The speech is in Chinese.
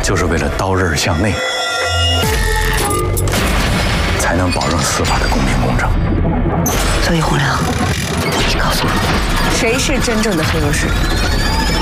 就是为了刀刃向内，才能保证司法的公平公正。 所以洪亮，你告诉我，谁是真正的黑恶势力？